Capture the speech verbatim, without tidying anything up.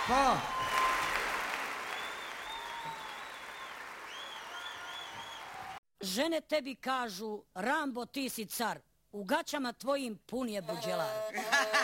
Ko? Žene tebi kažu, Rambo ti si car, u gaćama tvojim pun je buđelar.